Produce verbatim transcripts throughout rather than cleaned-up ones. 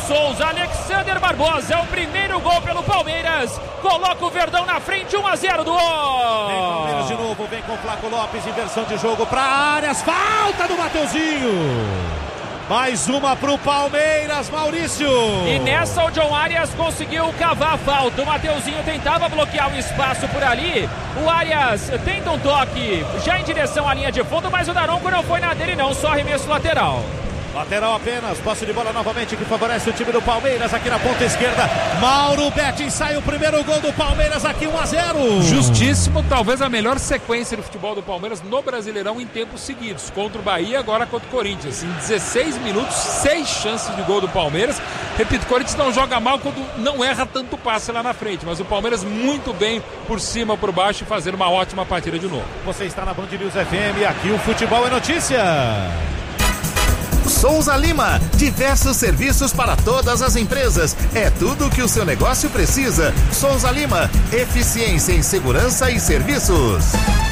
Souza. Alexander Barbosa é o primeiro gol pelo Palmeiras. Coloca o Verdão na frente, um a zero do O. Vem Palmeiras de novo, vem com o Flaco Lopes, inversão de jogo para áreas, falta do Mateuzinho. Mais uma pro Palmeiras, Maurício. E nessa o John Arias conseguiu cavar a falta. O Mateuzinho tentava bloquear o espaço por ali. O Arias tenta um toque já em direção à linha de fundo, mas o Daronco não foi na dele não, só arremesso lateral. Lateral apenas, posse de bola novamente que favorece o time do Palmeiras aqui na ponta esquerda. Mauro Betting sai o primeiro gol do Palmeiras aqui, um a zero. Justíssimo, talvez a melhor sequência do futebol do Palmeiras no Brasileirão em tempos seguidos. Contra o Bahia, agora contra o Corinthians. Em dezesseis minutos, seis chances de gol do Palmeiras. Repito, o Corinthians não joga mal quando não erra tanto passe lá na frente. Mas o Palmeiras muito bem por cima, por baixo e fazendo uma ótima partida de novo. Você está na Band News F M, aqui o futebol é notícia. Souza Lima, diversos serviços para todas as empresas. É tudo o que o seu negócio precisa. Souza Lima, eficiência em segurança e serviços.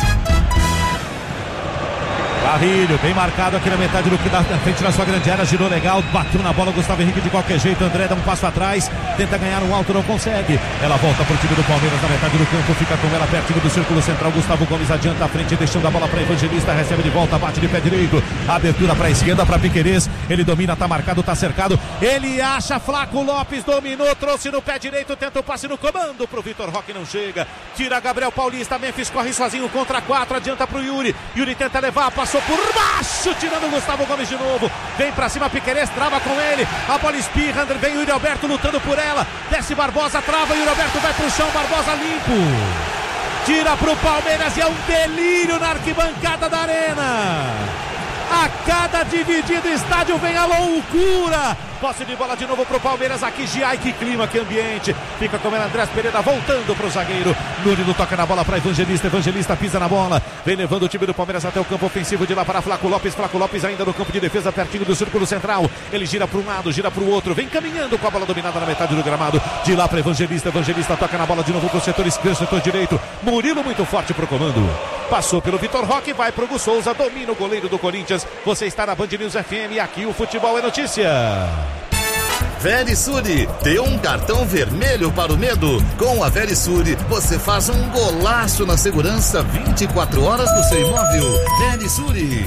Carrilho, bem marcado aqui na metade do que dá na frente na sua grande área, girou legal, bateu na bola, Gustavo Henrique de qualquer jeito, André dá um passo atrás, tenta ganhar um alto, não consegue, ela volta pro time do Palmeiras na metade do campo, fica com ela pertinho do círculo central, Gustavo Gomes adianta à frente, deixando a bola para Evangelista, recebe de volta, bate de pé direito, abertura para a esquerda, para Piquerez, ele domina, tá marcado, tá cercado, ele acha, Flaco Lopes dominou, trouxe no pé direito, tenta o passe no comando pro Vitor Roque, não chega, tira Gabriel Paulista, Memphis corre sozinho contra quatro, adianta pro Yuri, Yuri tenta levar, passou por baixo, tirando o Gustavo Gomes de novo, vem pra cima Piquerez, trava com ele, a bola espirra, vem o Yuri Alberto lutando por ela, desce Barbosa, trava, Yuri Alberto vai pro chão, Barbosa limpo, tira pro Palmeiras e é um delírio na arquibancada da Arena. A cada dividido estádio vem a loucura. Posse de bola de novo pro Palmeiras aqui, Giai, que clima, que ambiente. Fica com o Andrés Pereira voltando pro zagueiro. Nurido toca na bola para Evangelista, Evangelista pisa na bola. Vem levando o time do Palmeiras até o campo ofensivo, de lá para Flaco Lopes. Flaco Lopes ainda no campo de defesa, pertinho do círculo central. Ele gira para um lado, gira para o outro. Vem caminhando com a bola dominada na metade do gramado. De lá para Evangelista, Evangelista toca na bola de novo pro setor esquerdo, setor direito. Murilo muito forte pro comando. Passou pelo Vitor Roque, vai pro Gu Souza, domina o goleiro do Corinthians. Você está na Band News F M e aqui o futebol é notícia. Verisure, dê um cartão vermelho para o medo. Com a Verisure, você faz um golaço na segurança vinte e quatro horas do seu imóvel. Verisure.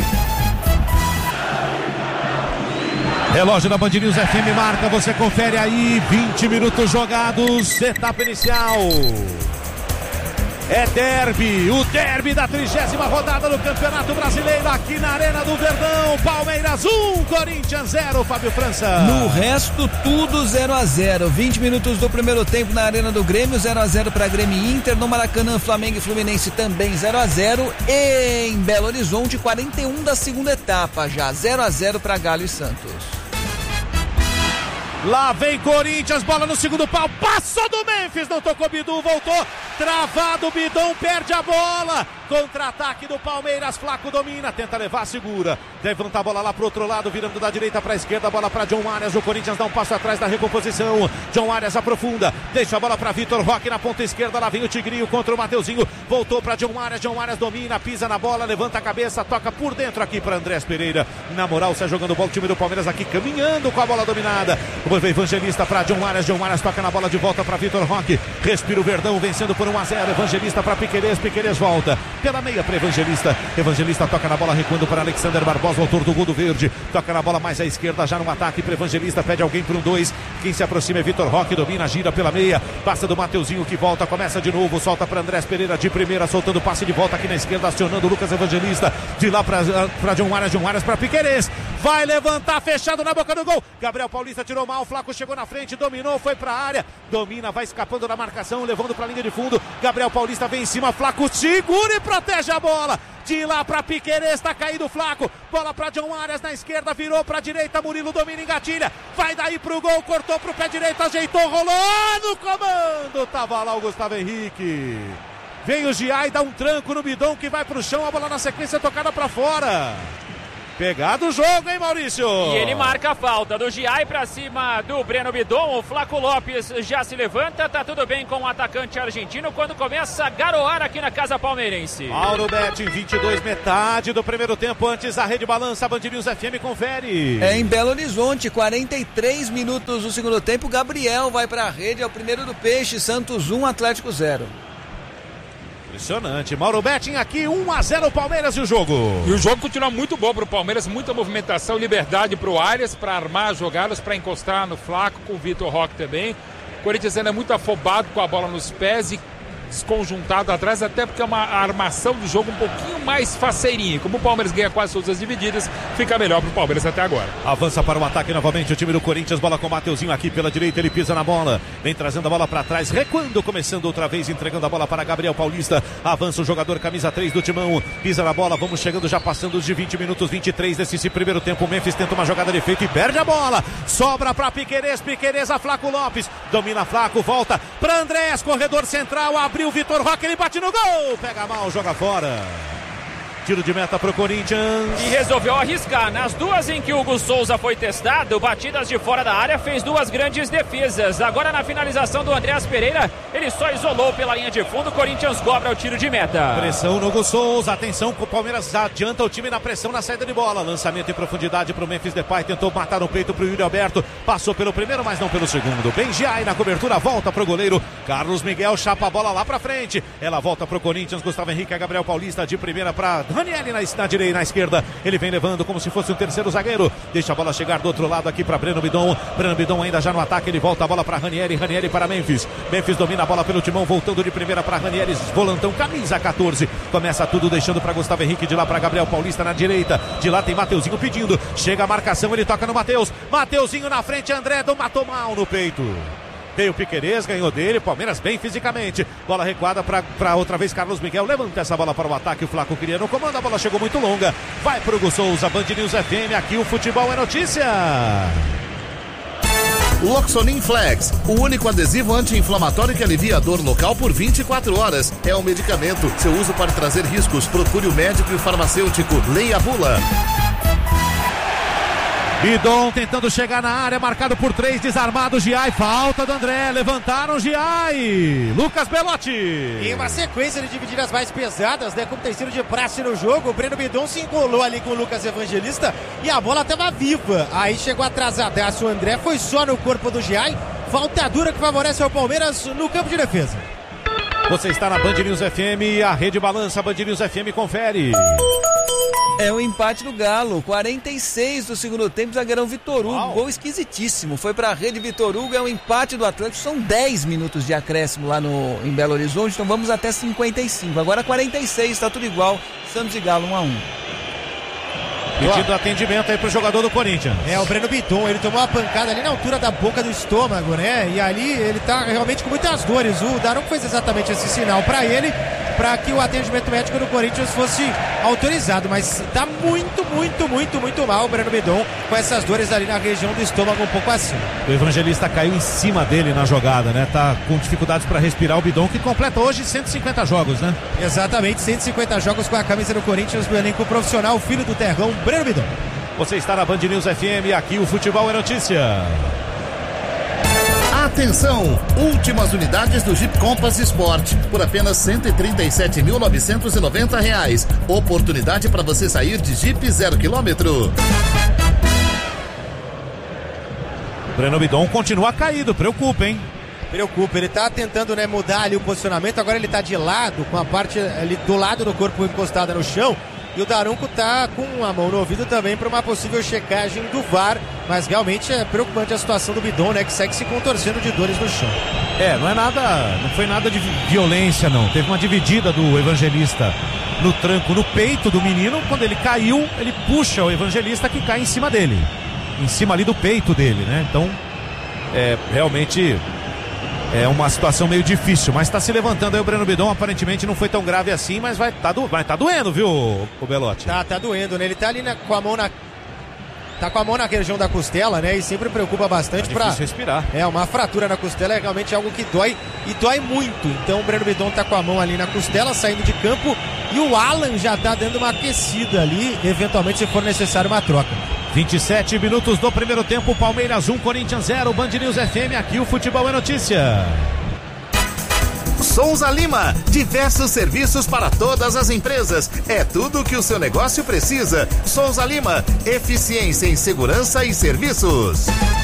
Relógio da Band News F M marca, você confere aí, vinte minutos jogados, etapa inicial. É derby, o derby da trigésima rodada do Campeonato Brasileiro aqui na Arena do Verdão. Palmeiras um, Corinthians zero, Fábio França. No resto, tudo zero a zero. vinte minutos do primeiro tempo na Arena do Grêmio, zero a zero para Grêmio e Inter. No Maracanã, Flamengo e Fluminense também zero a zero. E em Belo Horizonte, quarenta e um da segunda etapa já, zero a zero para Galo e Santos. Lá vem Corinthians, bola no segundo pau, passou do Memphis, não tocou Bidu, voltou, travado, Bidão perde a bola, contra-ataque do Palmeiras, Flaco domina, tenta levar, segura, levanta a bola lá pro outro lado, virando da direita pra esquerda, bola pra John Arias, o Corinthians dá um passo atrás da recomposição, John Arias aprofunda, deixa a bola pra Vitor Roque na ponta esquerda, lá vem o Tigrinho contra o Mateuzinho, voltou pra John Arias, John Arias domina, pisa na bola, levanta a cabeça, toca por dentro aqui pra Andrés Pereira, na moral, sai jogando bola, o time do Palmeiras aqui caminhando com a bola dominada, o Evangelista para John Arias, John Arias toca na bola de volta para Vitor Roque, respira o Verdão vencendo por um a zero, Evangelista para Piquerez, Piquerez volta pela meia para Evangelista, Evangelista toca na bola recuando para Alexander Barbosa, autor do gol do verde, toca na bola mais à esquerda já no ataque para Evangelista, pede alguém para um dois, quem se aproxima é Vitor Roque, domina, gira pela meia, passa do Mateuzinho que volta, começa de novo, solta para Andrés Pereira de primeira, soltando passe de volta aqui na esquerda, acionando o Lucas Evangelista, de lá para John Arias, John Arias para Piquerez, vai levantar, fechado na boca do gol, Gabriel Paulista tirou mal, Flaco chegou na frente, dominou, foi pra área, domina, vai escapando da marcação, levando pra linha de fundo, Gabriel Paulista vem em cima, Flaco segura e protege a bola, de lá pra Piquerez, tá caído o Flaco, bola pra John Arias na esquerda, virou pra direita, Murilo domina, engatilha, vai daí pro gol, cortou pro pé direito, ajeitou, rolou no comando, tava lá o Gustavo Henrique, vem o Giai, dá um tranco no Bidão que vai pro chão, a bola na sequência tocada pra fora. Pegado o jogo, hein, Maurício? E ele marca a falta do Giai pra cima do Breno Bidon. O Flaco Lopes já se levanta. Tá tudo bem com o atacante argentino quando começa a garoar aqui na casa palmeirense. Mauro Betti, vinte e dois, metade do primeiro tempo. Antes a Rede Balança, Band News F M confere. É em Belo Horizonte, quarenta e três minutos do segundo tempo. Gabriel vai pra rede, é o primeiro do Peixe. Santos um, Atlético zero. Impressionante. Mauro Betting aqui, um a zero Palmeiras e o jogo. E o jogo continua muito bom pro Palmeiras, muita movimentação, liberdade pro Arias para armar as jogadas, para encostar no Flaco, com o Vitor Roque também. O Corinthians ainda é muito afobado com a bola nos pés e desconjuntado atrás, até porque é uma armação do jogo um pouquinho mais faceirinha. Como o Palmeiras ganha quase todas as divididas, fica melhor pro Palmeiras até agora. Avança para o ataque novamente o time do Corinthians, bola com o Mateuzinho aqui pela direita, ele pisa na bola, vem trazendo a bola para trás, recuando, começando outra vez, entregando a bola para Gabriel Paulista, avança o jogador camisa três do Timão, pisa na bola, vamos chegando já passando os de vinte minutos, vinte e três desse primeiro tempo. O Memphis tenta uma jogada de efeito e perde a bola, sobra para Piquerez, Piquerez a Flaco Lopes, domina Flaco, volta para Andrés, corredor central, abriu o Vitor Roque, ele bate no gol, pega mal, joga fora. Tiro de meta pro Corinthians. E resolveu arriscar. Nas duas em que o Hugo Souza foi testado, batidas de fora da área, fez duas grandes defesas. Agora na finalização do Andréas Pereira, ele só isolou pela linha de fundo. O Corinthians cobra o tiro de meta. Pressão no Hugo Souza. Atenção, o Palmeiras adianta o time na pressão na saída de bola. Lançamento em profundidade pro Memphis Depay. Tentou matar no peito pro Yuri Alberto. Passou pelo primeiro, mas não pelo segundo. Benjiai na cobertura, volta pro goleiro. Carlos Miguel chapa a bola lá pra frente. Ela volta pro Corinthians. Gustavo Henrique, a Gabriel Paulista de primeira pra Ranieri na, na direita, na esquerda, ele vem levando como se fosse um terceiro zagueiro, deixa a bola chegar do outro lado aqui para Breno Bidon, Breno Bidon ainda já no ataque, ele volta a bola para Ranieri, Ranieri para Memphis, Memphis domina a bola pelo Timão, voltando de primeira para Ranieri, volantão, camisa catorze, começa tudo deixando para Gustavo Henrique, de lá para Gabriel Paulista na direita, de lá tem Mateuzinho pedindo, chega a marcação, ele toca no Mateus, Mateuzinho na frente, André do matou mal no peito. Veio o Piquerez, ganhou dele, Palmeiras bem fisicamente. Bola recuada para outra vez Carlos Miguel. Levanta essa bola para o ataque, o Flaco queria no comando. A bola chegou muito longa. Vai pro Hugo Souza, Band News F M. Aqui o futebol é notícia. Loxonin Flex, o único adesivo anti-inflamatório que alivia a dor local por vinte e quatro horas. É um medicamento. Seu uso pode trazer riscos. Procure o médico e o farmacêutico. Leia a bula. Bidon tentando chegar na área, marcado por três, desarmado Giai, falta do André, levantaram Giai, Lucas Belotti. Em uma sequência de divididas mais pesadas, né, como tem sido de praxe no jogo, o Breno Bidon se encolou ali com o Lucas Evangelista e a bola estava viva, aí chegou atrasadaço o André, foi só no corpo do Giai, falta dura que favorece ao Palmeiras no campo de defesa. Você está na Band News F M, a Rede Balança, Band News F M confere. É o empate do Galo, quarenta e seis do segundo tempo, zagueirão Vitor Hugo, Uau. Gol esquisitíssimo, foi pra rede Vitor Hugo, é o empate do Atlético, são dez minutos de acréscimo lá no, em Belo Horizonte, então vamos até cinquenta e cinco, agora quarenta e seis, tá tudo igual, Santos e Galo um a um. Pedindo atendimento aí pro jogador do Corinthians. É, o Breno Bidon, ele tomou uma pancada ali na altura da boca do estômago, né? E ali ele tá realmente com muitas dores. O Daronco fez exatamente esse sinal pra ele, pra que o atendimento médico do Corinthians fosse autorizado. Mas tá muito, muito, muito, muito mal o Breno Bidon com essas dores ali na região do estômago, um pouco acima. O Evangelista caiu em cima dele na jogada, né? Tá com dificuldades pra respirar o Bidon, que completa hoje cento e cinquenta jogos, né? Exatamente, cento e cinquenta jogos com a camisa do Corinthians, do elenco profissional, filho do Terrão, Breno Bidon. Você está na Band News F M, aqui o futebol é notícia. Atenção! Últimas unidades do Jeep Compass Sport por apenas cento e trinta e sete mil novecentos e noventa reais. Oportunidade para você sair de Jeep zero quilômetro. Breno Bidon continua caído, preocupa, hein? Preocupa, ele tá tentando, né, mudar ali o posicionamento, agora ele tá de lado, com a parte ali do lado do corpo encostada no chão. E o Daronco tá com a mão no ouvido também para uma possível checagem do V A R. Mas realmente é preocupante a situação do Bidon, né? Que segue se contorcendo de dores no chão. É, não é nada, não foi nada de violência, não. Teve uma dividida do Evangelista no tranco, no peito do menino. Quando ele caiu, ele puxa o Evangelista que cai em cima dele. Em cima ali do peito dele, né? Então, é realmente... é uma situação meio difícil, mas tá se levantando aí o Breno Bidon, aparentemente não foi tão grave assim, mas vai tá, do, vai tá doendo, viu, o Belotti? Tá, tá doendo, né? Ele tá ali na, com a mão na... tá com a mão na região da costela, né? E sempre preocupa bastante é pra respirar. É, uma fratura na costela é realmente algo que dói e dói muito. Então o Breno Bidon tá com a mão ali na costela, saindo de campo, e o Alan já tá dando uma aquecida ali, eventualmente se for necessário uma troca. vinte e sete minutos do primeiro tempo, Palmeiras um, Corinthians zero, Band News F M, aqui o Futebol é Notícia. Souza Lima, diversos serviços para todas as empresas. É tudo o que o seu negócio precisa. Souza Lima, eficiência em segurança e serviços.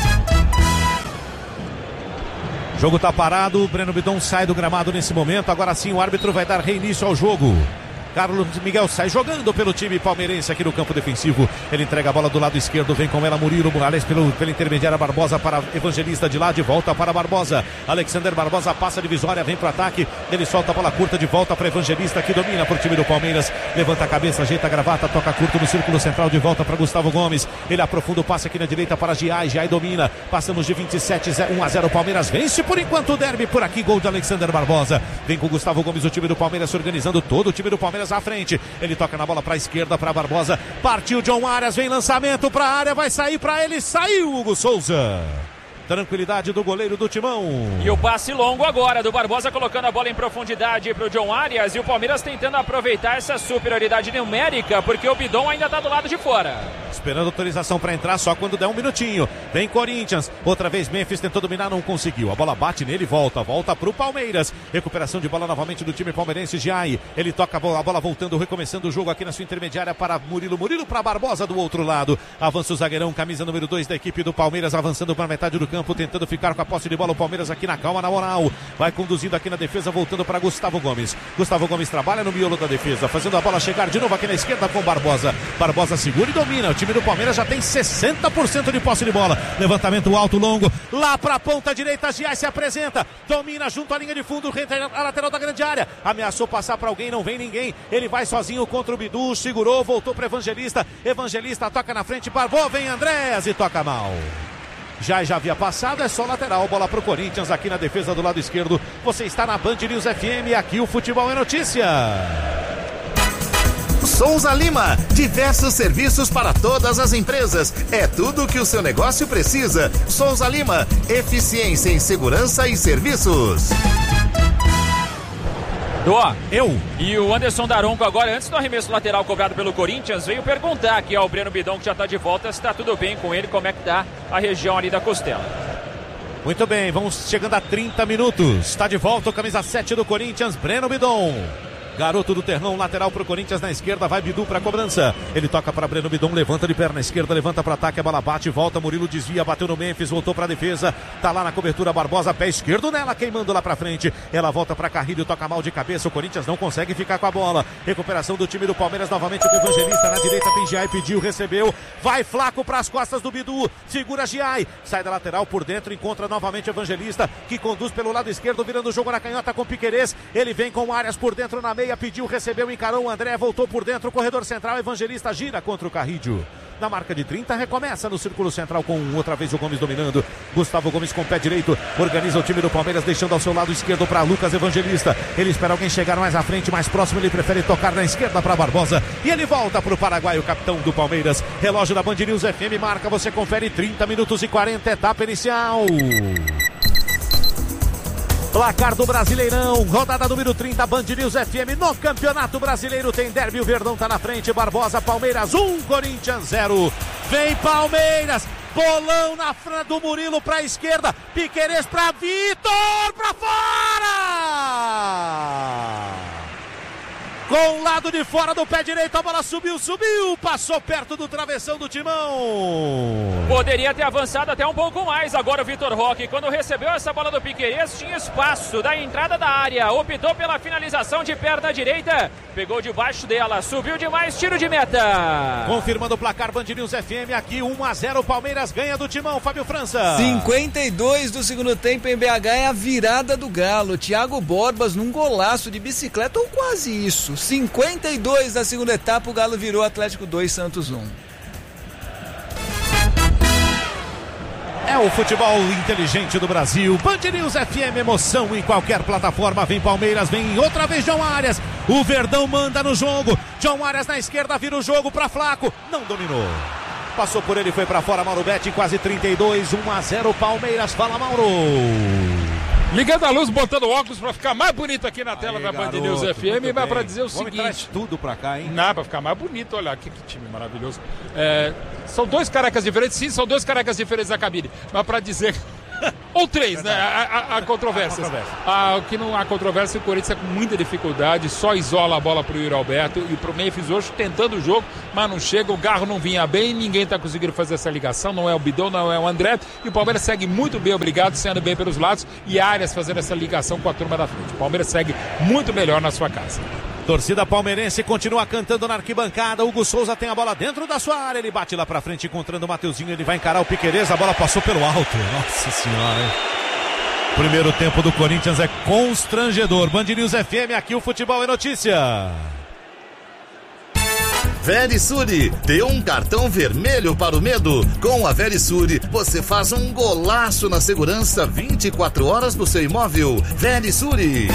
O jogo tá parado, o Breno Bidon sai do gramado nesse momento. Agora sim o árbitro vai dar reinício ao jogo. Carlos Miguel sai jogando pelo time palmeirense aqui no campo defensivo. Ele entrega a bola do lado esquerdo, vem com ela Murilo Morales pelo, pela intermediária Barbosa para Evangelista de lá, de volta para Barbosa. Alexander Barbosa passa a divisória, vem pro ataque. Ele solta a bola curta de volta para Evangelista, que domina pro time do Palmeiras. Levanta a cabeça, ajeita a gravata, toca curto no círculo central, de volta para Gustavo Gomes. Ele aprofunda o passe aqui na direita para Giai. Giai domina. Passamos de vinte e sete, um a zero. Palmeiras vence por enquanto o derby por aqui. Gol de Alexander Barbosa. Vem com o Gustavo Gomes, o time do Palmeiras se organizando, todo o time do Palmeiras à frente. Ele toca na bola para a esquerda, para Barbosa. Partiu John Arias, vem lançamento para a área, vai sair para ele, saiu Hugo Souza. Tranquilidade do goleiro do Timão. E o passe longo agora do Barbosa, colocando a bola em profundidade para o John Arias, e o Palmeiras tentando aproveitar essa superioridade numérica, porque o Bidon ainda está do lado de fora. Esperando autorização para entrar só quando der um minutinho. Vem Corinthians, outra vez Memphis tentou dominar, não conseguiu. A bola bate nele e volta, volta para o Palmeiras. Recuperação de bola novamente do time palmeirense. Giai, ele toca a bola, a bola voltando, recomeçando o jogo aqui na sua intermediária para Murilo. Murilo para Barbosa do outro lado. Avança o zagueirão, camisa número dois da equipe do Palmeiras, avançando para a metade do campo, tentando ficar com a posse de bola. O Palmeiras aqui na calma, na moral. Vai conduzindo aqui na defesa, voltando para Gustavo Gomes. Gustavo Gomes trabalha no miolo da defesa, fazendo a bola chegar de novo aqui na esquerda com Barbosa. Barbosa segura e domina. O time do Palmeiras já tem sessenta por cento de posse de bola. Levantamento alto, longo. Lá para a ponta direita, Giai se apresenta. Domina junto à linha de fundo, a lateral da grande área. Ameaçou passar para alguém, não vem ninguém. Ele vai sozinho contra o Bidu, segurou, voltou para Evangelista. Evangelista toca na frente, Barbô, vem Andréas e toca mal. Já já havia passado, é só lateral, bola pro Corinthians aqui na defesa do lado esquerdo. Você está na Band News F M, aqui o Futebol é Notícia. Souza Lima, diversos serviços para todas as empresas. É tudo o que o seu negócio precisa. Souza Lima, eficiência em segurança e serviços. Dó, eu e o Anderson Daronco agora, antes do arremesso lateral cobrado pelo Corinthians, veio perguntar aqui ao Breno Bidon, que já está de volta, se está tudo bem com ele, como é que está a região ali da costela. Muito bem, vamos chegando a trinta minutos. Está de volta o camisa sete do Corinthians, Breno Bidon. Garoto do Terrão, lateral pro Corinthians na esquerda, vai Bidu pra cobrança. Ele toca para Breno Bidon, levanta de perna esquerda, levanta para ataque, a bola bate, volta, Murilo desvia, bateu no Memphis, voltou pra defesa, tá lá na cobertura, Barbosa, pé esquerdo nela, queimando lá pra frente. Ela volta pra Carrilho, toca mal de cabeça, o Corinthians não consegue ficar com a bola. Recuperação do time do Palmeiras, novamente o Evangelista, na direita tem Giai, pediu, recebeu, vai Flaco pras costas do Bidu, segura Giai, sai da lateral por dentro, encontra novamente o Evangelista, que conduz pelo lado esquerdo, virando o jogo na canhota com Piquerez. Ele vem com Arias por dentro na meia, pediu, recebeu, encarou o André, voltou por dentro, corredor central, Evangelista gira contra o Carrilho. Na marca de trinta, recomeça no círculo central com outra vez o Gomes dominando. Gustavo Gomes com o pé direito, organiza o time do Palmeiras, deixando ao seu lado esquerdo para Lucas Evangelista. Ele espera alguém chegar mais à frente, mais próximo, ele prefere tocar na esquerda para Barbosa. E ele volta para o Paraguai, o capitão do Palmeiras. Relógio da Band News F M marca, você confere trinta minutos e quarenta, etapa inicial. Placar do Brasileirão, rodada número trinta, Band News F M no Campeonato Brasileiro. Tem derby, o Verdão tá na frente, Barbosa, Palmeiras um, Corinthians zero. Vem Palmeiras, bolão na frente do Murilo pra esquerda, Piquerez pra Vitor, pra fora! Com o lado de fora do pé direito, a bola subiu, subiu, passou perto do travessão do Timão. Poderia ter avançado até um pouco mais agora o Vitor Roque. Quando recebeu essa bola do Piquerez, tinha espaço da entrada da área. Optou pela finalização de perna direita, pegou debaixo dela, subiu demais, tiro de meta. Confirmando o placar, Band News F M aqui, um a zero, Palmeiras ganha do Timão, Fábio França. cinquenta e dois do segundo tempo em B H é a virada do Galo. Thiago Borbas num golaço de bicicleta, ou quase isso. cinquenta e dois da segunda etapa, o Galo virou Atlético dois, Santos um. É o futebol inteligente do Brasil. Band News F M, emoção em qualquer plataforma. Vem Palmeiras, vem outra vez John Arias. O Verdão manda no jogo. John Arias na esquerda, vira o jogo para Flaco. Não dominou. Passou por ele, foi pra fora, Mauro Betti, quase trinta e dois, um a zero Palmeiras. Fala, Mauro. Ligando a luz, botando óculos pra ficar mais bonito aqui na tela Aí, da Band garoto, News F M, mas pra dizer o Vamos seguinte... traz tudo pra cá, hein? Não, pra ficar mais bonito, olha que, que time maravilhoso. É, são dois carecas diferentes, sim, são dois carecas diferentes da cabine, mas pra dizer... Ou três, né? Há, há, há controvérsias. Ah, o que não há controvérsia, o Corinthians é com muita dificuldade, só isola a bola pro Yuri Alberto e pro Memphis hoje tentando o jogo, mas não chega, o Garro não vinha bem, ninguém tá conseguindo fazer essa ligação, não é o Bidon, não é o André, e o Palmeiras segue muito bem, obrigado, sendo bem pelos lados, e Arias fazendo essa ligação com a turma da frente. O Palmeiras segue muito melhor na sua casa. Torcida palmeirense continua cantando na arquibancada. Hugo Souza tem a bola dentro da sua área. Ele bate lá pra frente, encontrando o Mateuzinho. Ele vai encarar o Piquerez. A bola passou pelo alto. Nossa senhora, hein? Primeiro tempo do Corinthians é constrangedor. Band News F M, aqui o futebol é notícia. Verisure, deu um cartão vermelho para o medo. Com a Verisure, você faz um golaço na segurança vinte e quatro horas do seu imóvel. Verisure.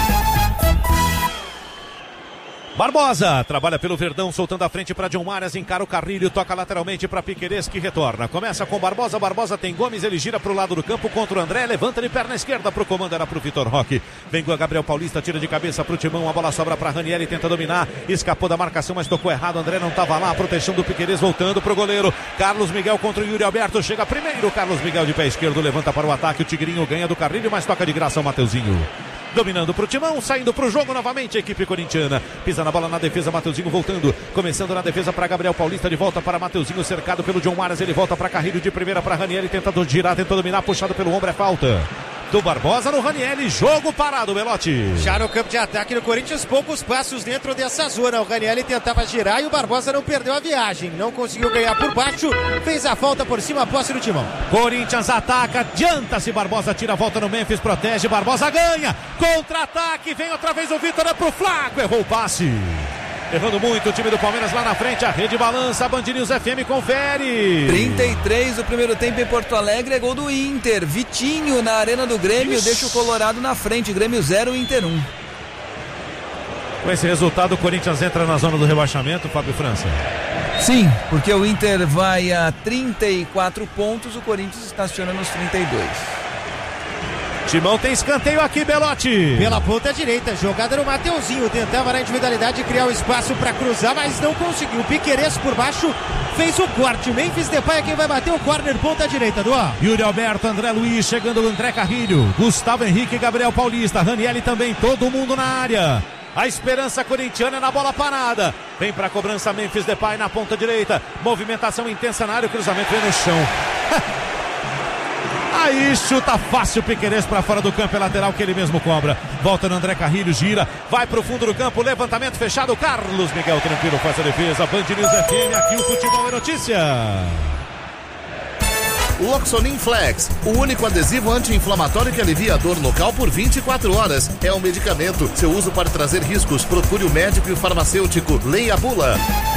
Barbosa trabalha pelo Verdão, soltando a frente para John Arias, encara o Carrilho, toca lateralmente para Piquerez, que retorna. Começa com Barbosa, Barbosa tem Gomes, ele gira para o lado do campo contra o André, levanta de perna esquerda para o comando, era para o Vitor Roque. Vem com a Gabriel Paulista, tira de cabeça para o Timão, a bola sobra para Ranieri, tenta dominar, escapou da marcação, mas tocou errado, André não estava lá, a proteção do Piquerez voltando para o goleiro. Carlos Miguel contra o Yuri Alberto, chega primeiro, Carlos Miguel de pé esquerdo, levanta para o ataque, o Tigrinho ganha do Carrilho, mas toca de graça o Mateuzinho. Dominando pro Timão, saindo pro jogo novamente a equipe corintiana. Pisa na bola na defesa, Mateuzinho voltando. Começando na defesa para Gabriel Paulista, de volta para Mateuzinho, cercado pelo John Arias. Ele volta para Carrilho de primeira para Ranieri, tentando girar, tentou dominar, puxado pelo ombro, é falta do Barbosa no Ranieri, jogo parado, Belotti. Já no campo de ataque do Corinthians, poucos passos dentro dessa zona. O Ranieri tentava girar e o Barbosa não perdeu a viagem. Não conseguiu ganhar por baixo, fez a falta por cima, a posse do Timão. Corinthians ataca, adianta-se, Barbosa tira a volta no Memphis, protege, Barbosa ganha, contra-ataque, vem outra vez o Vitor, é pro Flaco, errou o passe. Errando muito o time do Palmeiras lá na frente, a rede balança, a Band News F M confere. trinta e três do primeiro tempo em Porto Alegre, é gol do Inter. Vitinho na Arena do Grêmio, Ixi. deixa o Colorado na frente, Grêmio zero, Inter um. Com esse resultado, o Corinthians entra na zona do rebaixamento, Fábio França. Sim, porque o Inter vai a trinta e quatro pontos, o Corinthians estaciona nos trinta e dois. Timão tem escanteio aqui, Belotti. Pela ponta direita, jogada no Mateuzinho, tentava na individualidade criar o espaço para cruzar, mas não conseguiu. Piquerez por baixo, fez o corte. Memphis Depay é quem vai bater o córner, ponta direita, Duan. Yuri Alberto, André Luiz, chegando o André Carrilho, Gustavo Henrique, Gabriel Paulista, Ranieri também, todo mundo na área. A esperança corintiana é na bola parada. Vem para a cobrança Memphis Depay na ponta direita. Movimentação intensa na área, o cruzamento vem no chão. Aí chuta fácil, Piquerez para fora do campo, é lateral que ele mesmo cobra. Volta no André Carrilho, gira, vai pro fundo do campo, levantamento fechado, Carlos Miguel tranquilo faz a defesa. Band News F M, aqui o futebol é notícia. Loxonin Flex, o único adesivo anti-inflamatório que alivia a dor local por vinte e quatro horas. É um medicamento, seu uso pode trazer riscos, procure o médico e o farmacêutico, leia a bula.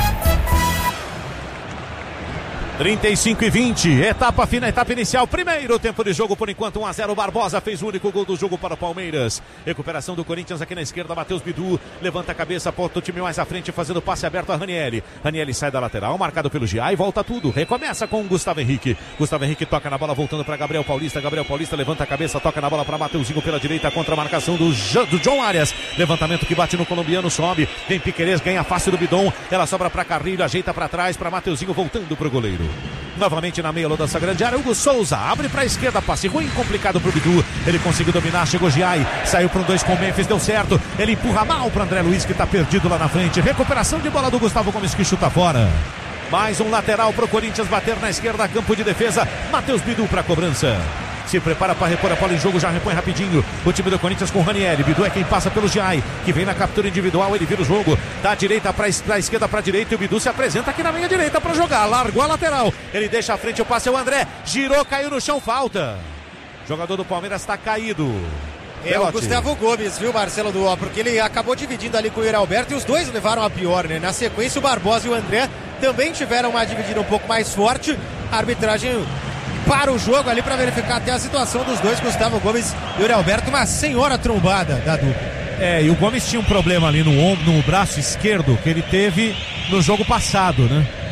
trinta e cinco e vinte, etapa fina, etapa inicial, primeiro tempo de jogo, por enquanto um a zero, Barbosa fez o único gol do jogo para o Palmeiras. Recuperação do Corinthians aqui na esquerda, Matheus Bidu, levanta a cabeça, aponta o time mais à frente, fazendo passe aberto a Ranieri. Ranieri sai da lateral, marcado pelo Gia e volta tudo, recomeça com o Gustavo Henrique. Gustavo Henrique toca na bola, voltando para Gabriel Paulista, Gabriel Paulista levanta a cabeça, toca na bola para Mateuzinho pela direita, contra a marcação do, do John Arias. Levantamento que bate no colombiano, sobe, vem Piquerez, ganha fácil do Bidon, ela sobra para Carrilho, ajeita para trás, para Mateuzinho, voltando para o goleiro. Novamente na meia lodança grande área, Hugo Souza abre para a esquerda, passe ruim, complicado para o Bidu, ele conseguiu dominar, chegou Giai, saiu para um dois com o Memphis, deu certo, ele empurra mal para André Luiz que está perdido lá na frente, recuperação de bola do Gustavo Gomes que chuta fora. Mais um lateral para o Corinthians bater na esquerda, campo de defesa, Matheus Bidu para a cobrança. Se prepara para repor a bola em jogo, já repõe rapidinho o time do Corinthians com o Ranieri. Bidu é quem passa pelo Giai, que vem na captura individual, ele vira o jogo da direita para a esquerda para a direita e o Bidu se apresenta aqui na meia direita para jogar, largou a lateral, ele deixa à frente o passe ao André, girou, caiu no chão, falta. O jogador do Palmeiras está caído. É o Gustavo Gomes, viu, Marcelo Duó, porque ele acabou dividindo ali com o Yuri Alberto e os dois levaram a pior, né? Na sequência o Barbosa e o André também tiveram uma dividida um pouco mais forte, a arbitragem para o jogo ali para verificar até a situação dos dois, Gustavo Gomes e Yuri Alberto, uma senhora trombada da dupla. É, e o Gomes tinha um problema ali no ombro, no braço esquerdo que ele teve no jogo passado, né?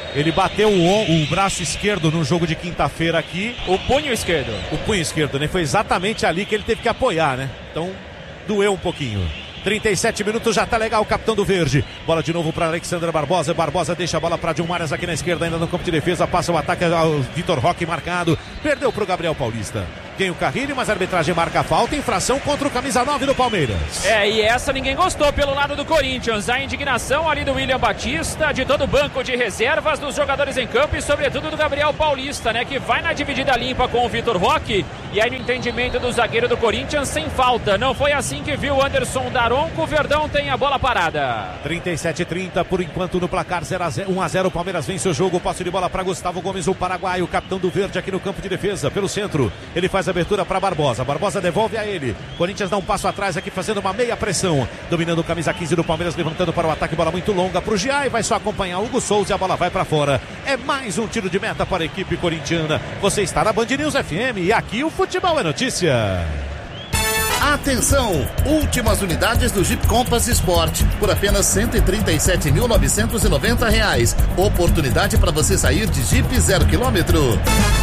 Ele bateu o, o braço esquerdo no jogo de quinta-feira aqui. O punho esquerdo. O punho esquerdo, né? Foi exatamente ali que ele teve que apoiar, né? Então, doeu um pouquinho. trinta e sete minutos, já tá legal o capitão do verde. Bola de novo para Alexandre Barbosa. Barbosa deixa a bola para Dilma Arias aqui na esquerda, ainda no campo de defesa. Passa o ataque ao Vitor Roque marcado. Perdeu pro Gabriel Paulista. Tem o Carrilho, mas a arbitragem marca a falta. Infração contra o camisa nove do Palmeiras. É, e essa ninguém gostou pelo lado do Corinthians. A indignação ali do William Batista, de todo o banco de reservas, dos jogadores em campo e sobretudo do Gabriel Paulista, né? Que vai na dividida limpa com o Vitor Roque. E aí no entendimento do zagueiro do Corinthians, sem falta. Não foi assim que viu o Anderson Daronco. O Verdão tem a bola parada. trinta e sete a trinta, por enquanto no placar zero a zero, um a zero. O Palmeiras vence o jogo. Passe de bola para Gustavo Gomes, o paraguaio, capitão do verde aqui no campo de defesa. Pelo centro, ele faz a abertura para Barbosa. Barbosa devolve a ele. Corinthians dá um passo atrás aqui, fazendo uma meia pressão. Dominando o camisa quinze do Palmeiras, levantando para o ataque. Bola muito longa para o Giai. Vai só acompanhar Hugo Souza e a bola vai para fora. É mais um tiro de meta para a equipe corintiana. Você está na Band News F M e aqui o futebol é notícia. Atenção! Últimas unidades do Jeep Compass Sport por apenas cento e trinta e sete mil novecentos e noventa reais. Oportunidade para você sair de Jeep zero quilômetro.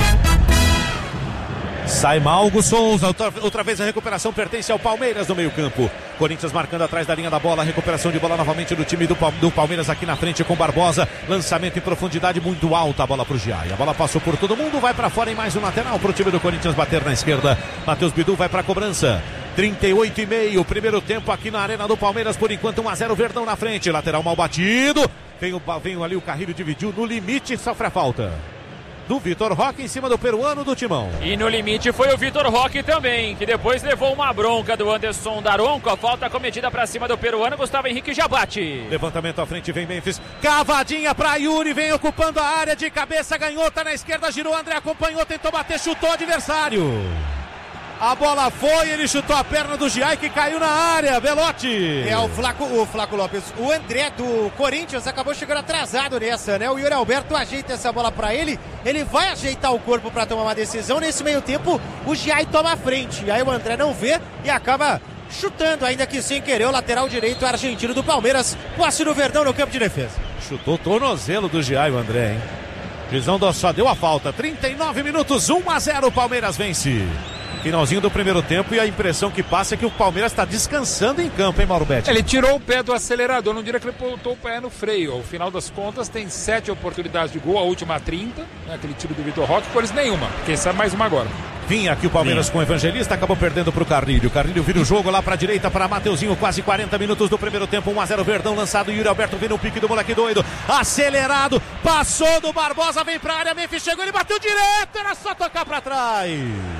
Sai mal Hugo Souza, outra, outra vez a recuperação pertence ao Palmeiras no meio campo. Corinthians marcando atrás da linha da bola, recuperação de bola novamente do time do, do Palmeiras aqui na frente com Barbosa. Lançamento em profundidade muito alta, a bola pro Giai. A bola passou por todo mundo, vai para fora em mais um lateral pro time do Corinthians bater na esquerda. Matheus Bidu vai pra cobrança. trinta e oito e meio, primeiro tempo aqui na Arena do Palmeiras, por enquanto um a zero, Verdão na frente, lateral mal batido. Vem, o, vem ali o Carrilho, dividiu no limite, sofre a falta do Vitor Roque em cima do peruano do Timão. E no limite foi o Vitor Roque também, que depois levou uma bronca do Anderson Daronco. A falta cometida pra cima do peruano, Gustavo Henrique já bate. Levantamento à frente, vem Memphis, cavadinha pra Yuri, vem ocupando a área de cabeça, ganhou, tá na esquerda, girou, André acompanhou, tentou bater, chutou o adversário. A bola foi, ele chutou a perna do Giai que caiu na área, Belotti. É o Flaco, o Flaco Lopes, o André do Corinthians acabou chegando atrasado nessa, né? O Yuri Alberto ajeita essa bola pra ele, ele vai ajeitar o corpo pra tomar uma decisão. Nesse meio tempo, o Giai toma a frente, aí o André não vê e acaba chutando, ainda que sem querer, o lateral direito argentino do Palmeiras. Posse do Verdão no campo de defesa. Chutou o tornozelo do Giai, o André, hein? Juizão só deu a falta. trinta e nove minutos, um a zero, o Palmeiras vence. Finalzinho do primeiro tempo e a impressão que passa é que o Palmeiras está descansando em campo, hein, Mauro Betti? Ele tirou o pé do acelerador, não diria que ele botou o pé no freio. Ao final das contas, tem sete oportunidades de gol, a última trinta, né, aquele tiro do Vitor Roque, por isso nenhuma. Quem sabe mais uma agora. Vinha aqui o Palmeiras Vinha. com o Evangelista, acabou perdendo para o Carrilho. Carrilho vira o jogo lá para a direita para Mateuzinho, quase quarenta minutos do primeiro tempo, um a zero, Verdão lançado, Yuri Alberto vem no pique do moleque doido, acelerado, passou do Barbosa, vem para a área, Memphis chegou, ele bateu direto, era só tocar para trás.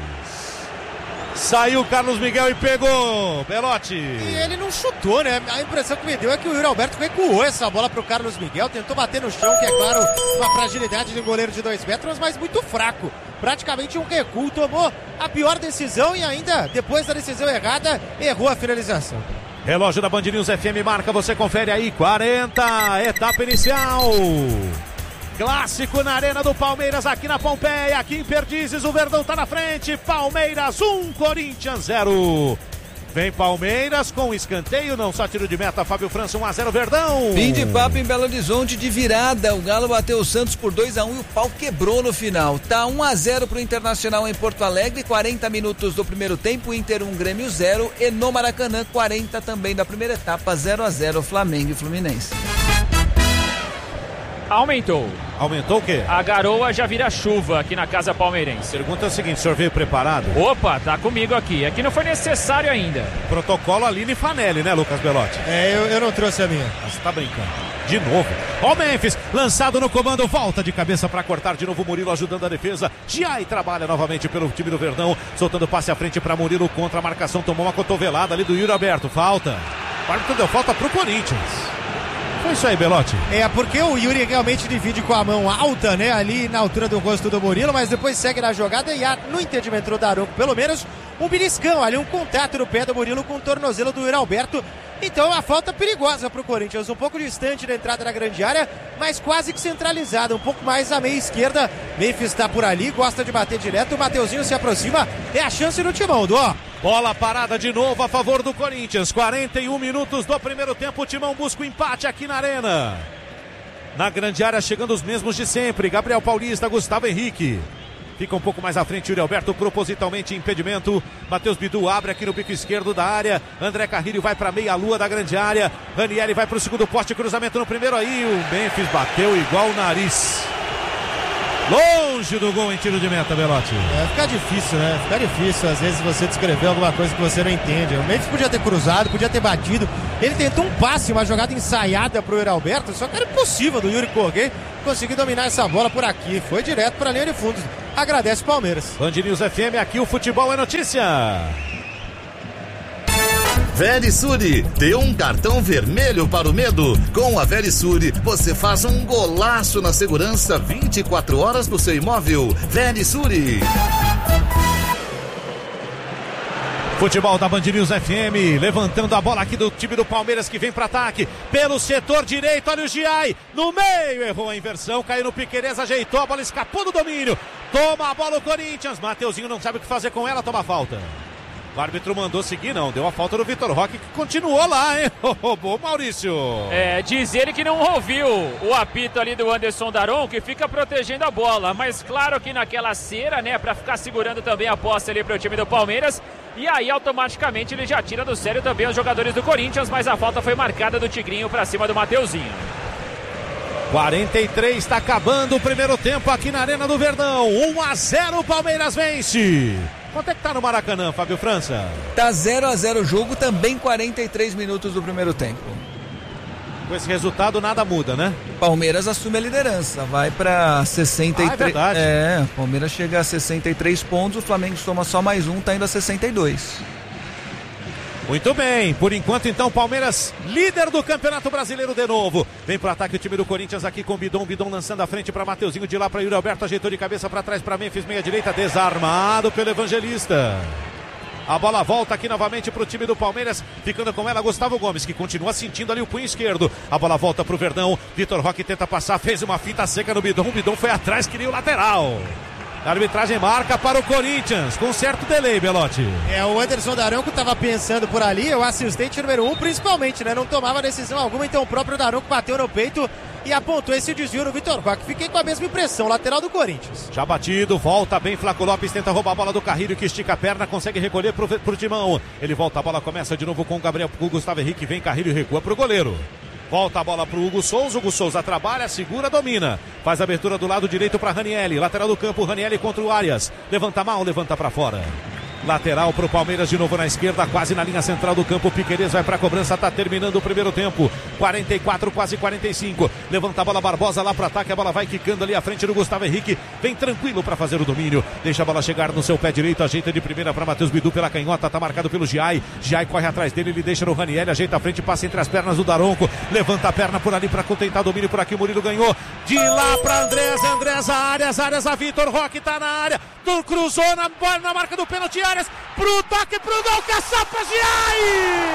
Saiu Carlos Miguel e pegou, Belotti. E ele não chutou, né? A impressão que me deu é que o Yuri Alberto recuou essa bola pro Carlos Miguel, tentou bater no chão, que é claro, uma fragilidade de um goleiro de dois metros, mas muito fraco. Praticamente um recuo, tomou a pior decisão e ainda, depois da decisão errada, errou a finalização. Relógio da Band News F M marca, você confere aí, quarenta, etapa inicial. Clássico na Arena do Palmeiras, aqui na Pompeia, aqui em Perdizes, o Verdão tá na frente, Palmeiras um, Corinthians zero. Vem Palmeiras com escanteio, não só tiro de meta, Fábio França, um a zero, Verdão. Fim de papo em Belo Horizonte de virada, o Galo bateu o Santos por dois a um e o pau quebrou no final. Tá um a zero pro Internacional em Porto Alegre, quarenta minutos do primeiro tempo, Inter um, Grêmio zero, e no Maracanã, quarenta também da primeira etapa, zero a zero, Flamengo e Fluminense. Aumentou. Aumentou o quê? A garoa já vira chuva aqui na casa palmeirense. Pergunta é a seguinte, o senhor veio preparado? Opa, tá comigo aqui. Aqui não foi necessário ainda. Protocolo Aline Fanelli, né, Lucas Belotti? É, eu, eu não trouxe a minha. Você tá brincando. De novo. Ó o Memphis, lançado no comando, volta de cabeça para cortar de novo, Murilo ajudando a defesa. Giai trabalha novamente pelo time do Verdão, soltando passe à frente para Murilo contra a marcação, tomou uma cotovelada ali do Yuri Alberto. Falta. O árbitro deu falta pro Corinthians. Foi isso aí, Belotti. É, porque o Yuri realmente divide com a mão alta, né, ali na altura do rosto do Murilo, mas depois segue na jogada e há, no entendimento do Daronco, pelo menos, um beliscão ali, um contato no pé do Murilo com o tornozelo do Yuri Alberto. Então, a falta perigosa pro Corinthians, um pouco distante da entrada da grande área, mas quase que centralizada, um pouco mais à meia esquerda. Memphis está por ali, gosta de bater direto, o Mateuzinho se aproxima, é a chance do Timão, Dó. Bola parada de novo a favor do Corinthians, quarenta e um minutos do primeiro tempo, o Timão busca o empate aqui na Arena. Na grande área chegando os mesmos de sempre. Gabriel Paulista, Gustavo Henrique. Fica um pouco mais à frente, Yuri Alberto propositalmente impedimento. Matheus Bidu abre aqui no bico esquerdo da área. André Carrilho vai para meia lua da grande área. Ranieri vai para o segundo poste, cruzamento no primeiro aí. O Memphis bateu igual o nariz. Longe do gol em tiro de meta, Belotti. É, fica difícil, né? Fica difícil às vezes você descrever alguma coisa que você não entende. O Memphis podia ter cruzado, podia ter batido. Ele tentou um passe, uma jogada ensaiada pro Yuri Alberto, só que era impossível do Yuri Corguet conseguir dominar essa bola por aqui. Foi direto para a linha de fundo. Agradece o Palmeiras. Band News F M, aqui o futebol é notícia. Verisure, dê um cartão vermelho para o medo. Com a Verisure, você faz um golaço na segurança vinte e quatro horas do seu imóvel. Verisure. Futebol da Band News F M, levantando a bola aqui do time do Palmeiras que vem para ataque, pelo setor direito, olha o Giai, no meio, errou a inversão, caiu no Piquerez, ajeitou, a bola escapou do domínio, toma a bola o Corinthians, Mateuzinho não sabe o que fazer com ela, toma a falta. O árbitro mandou seguir, não, deu a falta do Vitor Roque, que continuou lá, hein, roubou Maurício. É, diz ele que não ouviu o apito ali do Anderson Daron, que fica protegendo a bola, mas claro que naquela cera, né, pra ficar segurando também a posse ali pro time do Palmeiras, e aí automaticamente ele já tira do sério também os jogadores do Corinthians, mas a falta foi marcada do Tigrinho pra cima do Mateuzinho. quarenta e três, está acabando o primeiro tempo aqui na Arena do Verdão, um a zero, o Palmeiras vence. Quanto é que tá no Maracanã, Fábio França? Tá zero a zero o jogo, também quarenta e três minutos do primeiro tempo. Com esse resultado nada muda, né? Palmeiras assume a liderança, vai para sessenta e três. Ah, é verdade. É, Palmeiras chega a sessenta e três pontos, o Flamengo soma só mais um, tá indo a sessenta e dois. Muito bem, por enquanto então Palmeiras líder do Campeonato Brasileiro de novo. Vem pro ataque o time do Corinthians aqui com o Bidon, Bidon lançando a frente para Mateuzinho, de lá para Yuri Alberto, ajeitou de cabeça para trás para Memphis, meia direita, desarmado pelo Evangelista. A bola volta aqui novamente pro time do Palmeiras, ficando com ela Gustavo Gomes, que continua sentindo ali o punho esquerdo. A bola volta pro Verdão, Vitor Roque tenta passar, fez uma fita seca no Bidon, o Bidon foi atrás, queria o lateral. A arbitragem marca para o Corinthians, com certo delay, Belotti. É, o Anderson Daronco estava pensando por ali, o assistente número um, principalmente, né? Não tomava decisão alguma, então o próprio Daronco bateu no peito e apontou esse desvio no Vitor Roque. Fiquei com a mesma impressão, lateral do Corinthians. Já batido, volta bem, Flaco Lopes tenta roubar a bola do Carrilho, que estica a perna, consegue recolher pro, pro Timão. Ele volta, a bola começa de novo com o Gabriel, com o Gustavo Henrique, vem Carrilho e recua pro goleiro. Volta a bola pro Hugo Souza, Hugo Souza trabalha, segura, domina. Faz a abertura do lado direito para Ranieri, lateral do campo, Ranieri contra o Arias. Levanta mal, levanta para fora. Lateral pro Palmeiras de novo na esquerda, quase na linha central do campo. Piquerez vai pra cobrança, tá terminando o primeiro tempo. quarenta e quatro, quase quarenta e cinco. Levanta a bola Barbosa lá pro ataque, a bola vai quicando ali à frente do Gustavo Henrique. Vem tranquilo pra fazer o domínio. Deixa a bola chegar no seu pé direito, ajeita de primeira pra Matheus Bidu pela canhota, tá marcado pelo Giai. Giai corre atrás dele, ele deixa no Ranieri, ajeita a frente, passa entre as pernas do Daronco. Levanta a perna por ali pra tentar domínio por aqui, o Murilo ganhou. De lá pra Andrés, Andrés a Arias, Arias a Vitor Roque, tá na área. Cruzou na, na marca do pênalti, Arias pro toque pro gol, caçapa Giai!